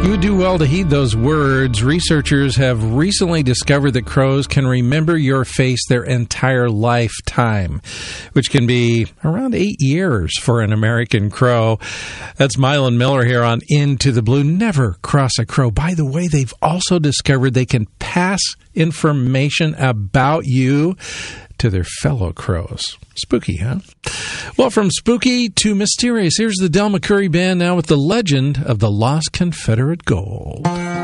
You would do well to heed those words. Researchers have recently discovered that crows can remember your face their entire lifetime, which can be around 8 years for an American crow. That's Mylan Miller here on Into the Blue. Never cross a crow. By the way, they've also discovered they can pass information about you to their fellow crows. Spooky, huh? Well, from spooky to mysterious, here's the Del McCoury Band now with the legend of the Lost Confederate Gold.